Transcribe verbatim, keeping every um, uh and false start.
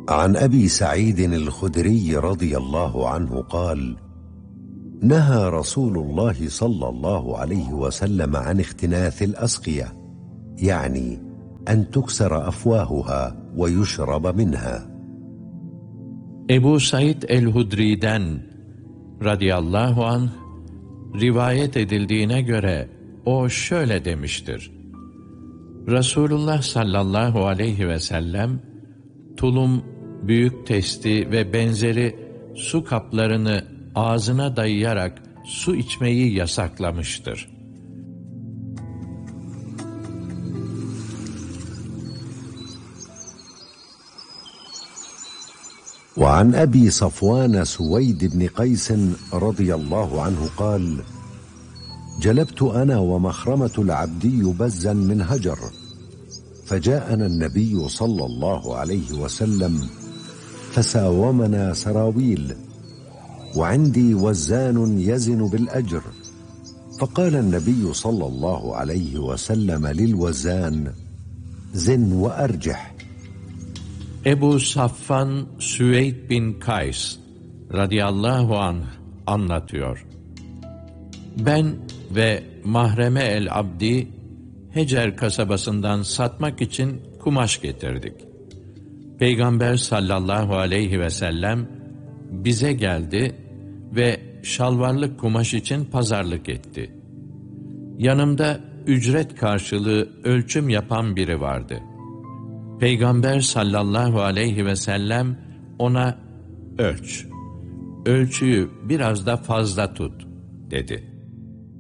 عن أبي سعيد الخدري رضي الله عنه قال: نهى رسول الله صلى الله عليه وسلم عن اختناث الأسقية، يعني أن تكسر أفواهها ويشرب منها. Ebu Said el-Hudri'den radıyallahu anh rivayet edildiğine göre o şöyle demiştir: Resulullah sallallahu aleyhi ve sellem tulum, büyük testi ve benzeri su kaplarını ağzına dayayarak su içmeyi yasaklamıştır. وعن أبي صفوان سويد بن قيس رضي الله عنه قال: جلبت أنا ومخرمة العبدي بزا من هجر، فجاءنا النبي صلى الله عليه وسلم فساومنا سراويل، وعندي وزان يزن بالأجر، فقال النبي صلى الله عليه وسلم للوزان: زن وأرجح. Ebu Safvan Süveyd bin Kays radıyallahu anh anlatıyor: Ben ve Mahreme el-Abdi Hecer kasabasından satmak için kumaş getirdik. Peygamber sallallahu aleyhi ve sellem bize geldi ve şalvarlık kumaş için pazarlık etti. Yanımda ücret karşılığı ölçüm yapan biri vardı. Peygamber sallallahu aleyhi ve sellem ona ölç, ölçüyü biraz da fazla tut dedi.